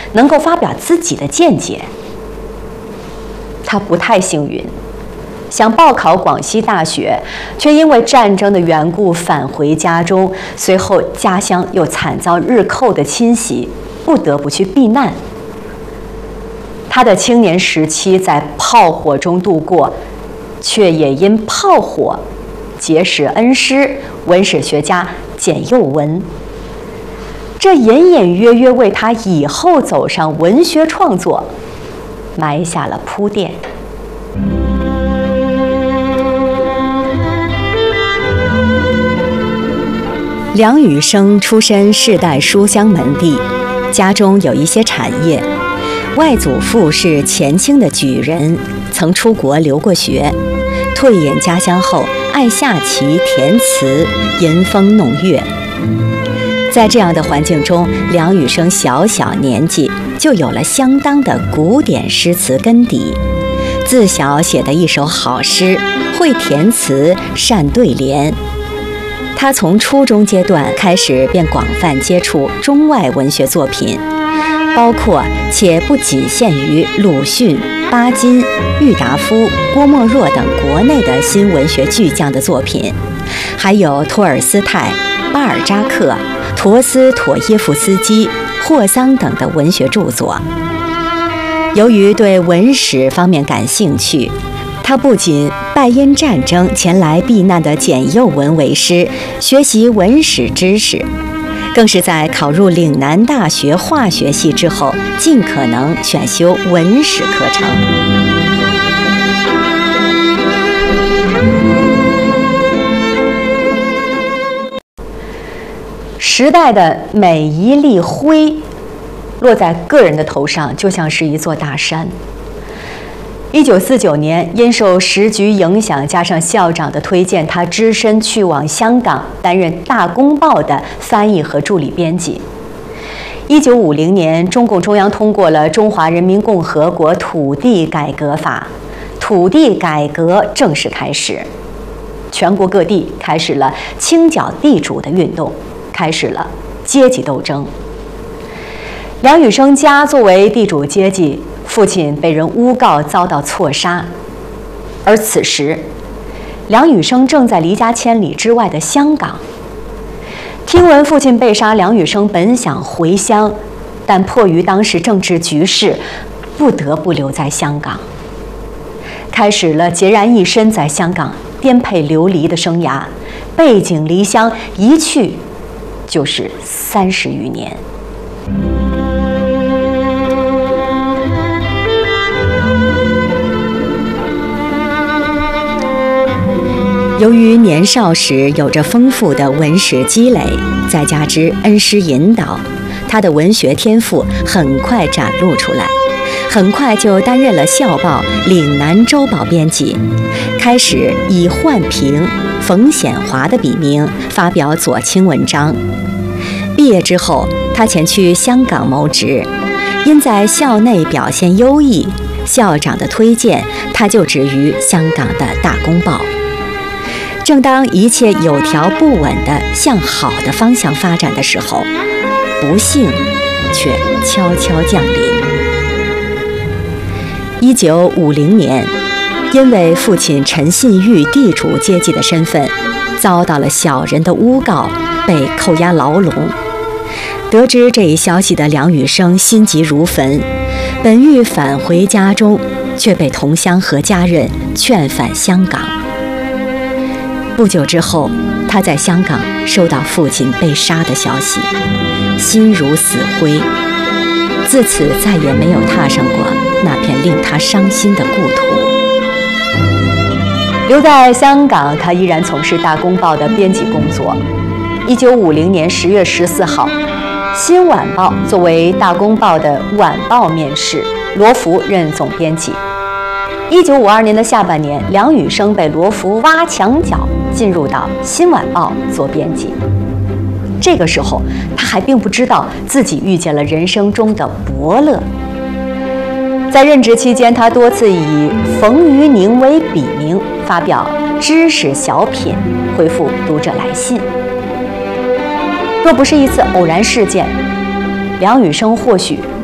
能够发表自己的见解。他不太幸运，想报考广西大学，却因为战争的缘故返回家中，随后家乡又惨遭日寇的侵袭，不得不去避难。他的青年时期在炮火中度过，却也因炮火结识恩师文史学家简又文，这隐隐约约为他以后走上文学创作埋下了铺垫。梁羽生出身世代书香门第，家中有一些产业，外祖父是前清的举人，曾出国留过学，退隐家乡后爱下棋填词，吟风弄月。在这样的环境中，梁羽生小年纪就有了相当的古典诗词根底，自小写的一手好诗，会填词，善对联。他从初中阶段开始便广泛接触中外文学作品，包括且不仅限于鲁迅、巴金、郁达夫、郭沫若等国内的新文学巨匠的作品，还有托尔斯泰、巴尔扎克、陀思妥耶夫斯基、霍桑等的文学著作。由于对文史方面感兴趣，他不仅拜因战争前来避难的简又文为师，学习文史知识，更是在考入岭南大学化学系之后，尽可能选修文史课程。时代的每一粒灰落在个人的头上，就像是一座大山。1949年，因受时局影响，加上校长的推荐，他只身去往香港，担任《大公报》的翻译和助理编辑。1950年，中共中央通过了《中华人民共和国土地改革法》，土地改革正式开始，全国各地开始了清剿地主的运动，开始了阶级斗争。梁羽生家作为地主阶级，父亲被人诬告遭到错杀，而此时，梁羽生正在离家千里之外的香港。听闻父亲被杀，梁羽生本想回乡，但迫于当时政治局势，不得不留在香港，开始了孑然一身在香港颠沛流离的生涯，背井离乡，一去就是30余年。由于年少时有着丰富的文史积累，再加之恩师引导，他的文学天赋很快展露出来，很快就担任了校报《岭南周报》编辑，开始以焕平、冯显华的笔名发表左倾文章。毕业之后，他前去香港谋职，因在校内表现优异，校长的推荐，他就职于香港的《大公报》。正当一切有条不紊地向好的方向发展的时候，不幸却悄悄降临。1950年，因为父亲陈信玉地主阶级的身份，遭到了小人的诬告，被扣押牢笼。得知这一消息的梁羽生心急如焚，本欲返回家中，却被同乡和家人劝返香港。不久之后，他在香港收到父亲被杀的消息，心如死灰，自此再也没有踏上过那片令他伤心的故土。留在香港，他依然从事《大公报》的编辑工作。1950年10月14号，《新晚报》作为《大公报》的晚报面世，罗浮任总编辑。1952年的下半年，梁羽生被罗浮挖墙脚，进入到《新晚报》做编辑。这个时候，他还并不知道自己遇见了人生中的伯乐。在任职期间，他多次以冯于宁为笔名发表知识小品，回复读者来信。若不是一次偶然事件，梁羽生或许